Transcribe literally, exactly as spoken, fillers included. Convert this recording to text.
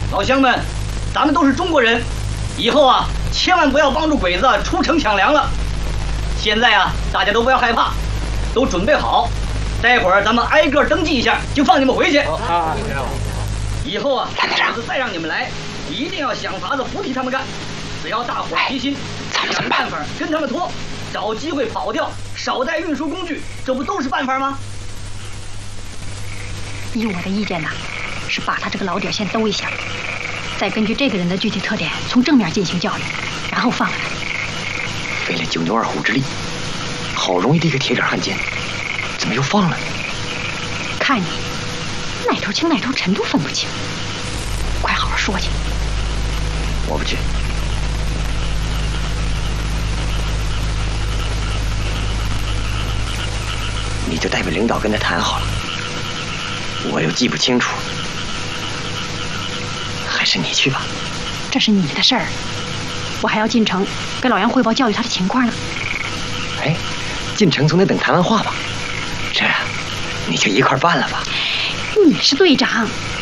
老乡们，咱们都是中国人，以后啊，千万不要帮助鬼子出城抢粮了。现在啊，大家都不要害怕，都准备好，待会儿咱们挨个登记一下，就放你们回去。啊，以后啊，鬼子再让你们来，一定要想法子不替他们干。只要大伙齐心，想办法跟他们拖，找机会跑掉，少带运输工具，这不都是办法吗？ 以我的意见呐，是把他这个老底先兜一下，再根据这个人的具体特点，从正面进行教育，然后放了他。 费了九牛二虎之力，好容易的一个铁杆汉奸，怎么又放了呢？ 看你哪头轻哪头沉都分不清，快好好说去。 我不去。你就代表领导跟他谈好了，我又记不清楚，还是你去吧。 这是你的事儿，我还要进城给老杨汇报教育他的情况呢。 哎，进城总得等谈完话吧？这你就一块办了吧。 你是队长，